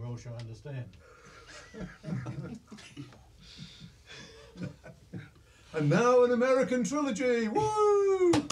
course you understand. And now an American trilogy. Woo!